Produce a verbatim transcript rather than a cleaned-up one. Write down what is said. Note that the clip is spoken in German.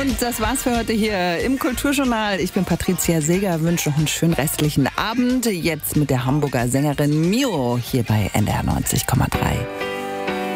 Und das war's für heute hier im Kulturjournal. Ich bin Patricia Seeger, wünsche noch einen schönen restlichen Abend. Jetzt mit der Hamburger Sängerin Miro hier bei N D R neunzig Komma drei.